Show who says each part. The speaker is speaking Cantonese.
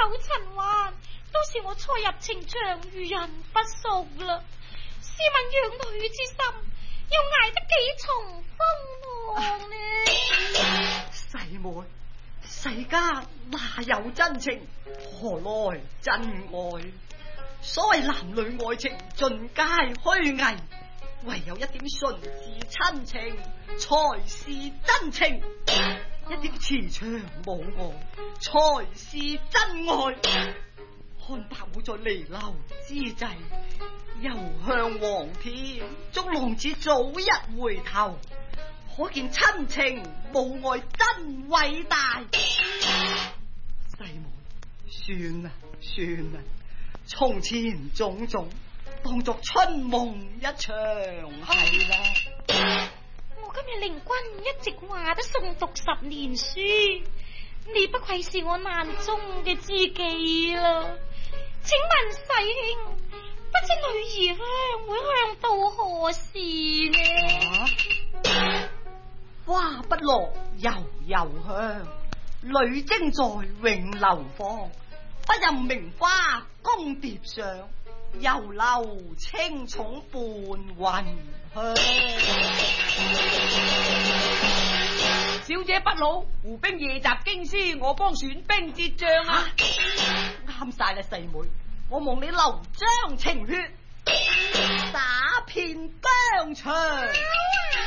Speaker 1: 口陳寰，都是我初入情場，遇人不淑啦。試問養女之心，要挨得幾重風浪呢？
Speaker 2: 細妹，世間哪有真情，何來真愛？所謂男女愛情盡皆虛偽，唯有一點純摯親情才是真情，一點慈祥母愛才是真愛。看白虎在彌留之際，又向黃天，祝浪子早日回頭，可見親情母愛真偉大。細妹，算啦算啦，從前種種當作春夢一場係啦。
Speaker 1: 我今日靈君一直話得誦讀10年書，你不愧是我難中嘅知己啦。請問世兄，不知女兒香會香到何時呢？
Speaker 2: 花不落悠悠香，女精在永流芳。不任名花宮蝶上，猶留青冢伴雲香。
Speaker 3: 小姐不老，胡兵夜襲京師，我幫選兵接將啊！
Speaker 2: 啱晒啦，細妹，我望你流張情血，打遍疆場。